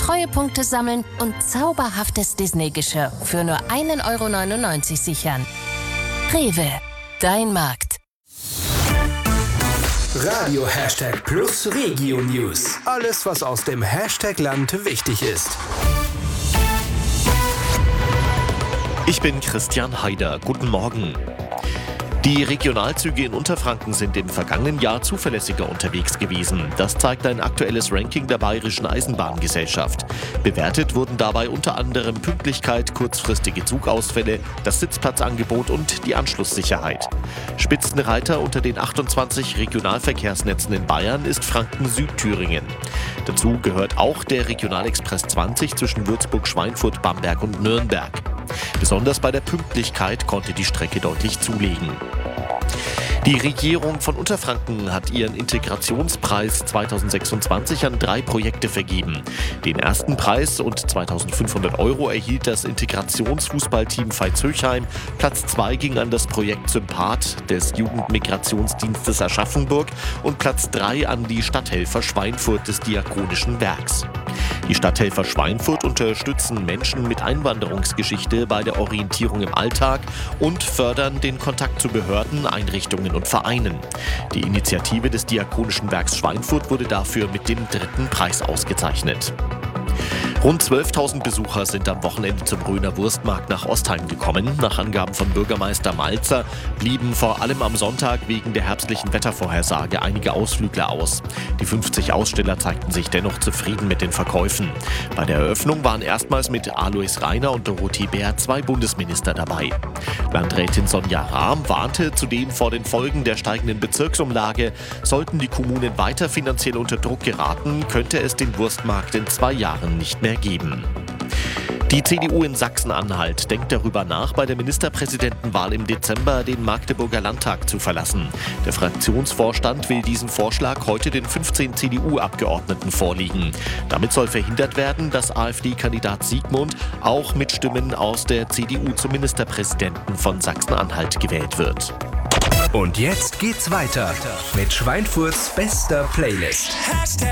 Treuepunkte sammeln und zauberhaftes Disney-Geschirr für nur 1,99 € sichern. Rewe, dein Markt. Radio #+ Regio News. Alles, was aus dem Hashtag-Land wichtig ist. Ich bin Christian Haider. Guten Morgen. Die Regionalzüge in Unterfranken sind im vergangenen Jahr zuverlässiger unterwegs gewesen. Das zeigt ein aktuelles Ranking der Bayerischen Eisenbahngesellschaft. Bewertet wurden dabei unter anderem Pünktlichkeit, kurzfristige Zugausfälle, das Sitzplatzangebot und die Anschlusssicherheit. Spitzenreiter unter den 28 Regionalverkehrsnetzen in Bayern ist Franken-Südthüringen. Dazu gehört auch der Regionalexpress 20 zwischen Würzburg, Schweinfurt, Bamberg und Nürnberg. Besonders bei der Pünktlichkeit konnte die Strecke deutlich zulegen. Die Regierung von Unterfranken hat ihren Integrationspreis 2026 an 3 Projekte vergeben. Den ersten Preis und 2.500 € erhielt das Integrationsfußballteam Veitshöchheim. Platz 2 ging an das Projekt Sympath des Jugendmigrationsdienstes Aschaffenburg und Platz 3 an die Stadthelfer Schweinfurt des Diakonischen Werks. Die Stadthelfer Schweinfurt unterstützen Menschen mit Einwanderungsgeschichte bei der Orientierung im Alltag und fördern den Kontakt zu Behörden, Einrichtungen und Vereinen. Die Initiative des Diakonischen Werks Schweinfurt wurde dafür mit dem 3. Preis ausgezeichnet. Rund 12.000 Besucher sind am Wochenende zum Röner Wurstmarkt nach Ostheim gekommen. Nach Angaben von Bürgermeister Malzer blieben vor allem am Sonntag wegen der herbstlichen Wettervorhersage einige Ausflügler aus. Die 50 Aussteller zeigten sich dennoch zufrieden mit den Verkäufen. Bei der Eröffnung waren erstmals mit Alois Rainer und Dorothee Bär 2 Bundesminister dabei. Landrätin Sonja Rahm warnte zudem vor den Folgen der steigenden Bezirksumlage. Sollten die Kommunen weiter finanziell unter Druck geraten, könnte es den Wurstmarkt in 2 Jahren nicht mehr geben. Die CDU in Sachsen-Anhalt denkt darüber nach, bei der Ministerpräsidentenwahl im Dezember den Magdeburger Landtag zu verlassen. Der Fraktionsvorstand will diesen Vorschlag heute den 15 CDU-Abgeordneten vorlegen. Damit soll verhindert werden, dass AfD-Kandidat Siegmund auch mit Stimmen aus der CDU zum Ministerpräsidenten von Sachsen-Anhalt gewählt wird. Und jetzt geht's weiter mit Schweinfurts bester Playlist.